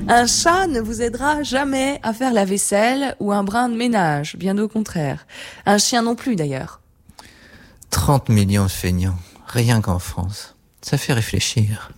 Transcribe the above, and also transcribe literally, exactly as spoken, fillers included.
Un chat ne vous aidera jamais à faire la vaisselle ou un brin de ménage, bien au contraire. Un chien non plus d'ailleurs. trente millions de feignants, rien qu'en France. Ça fait réfléchir.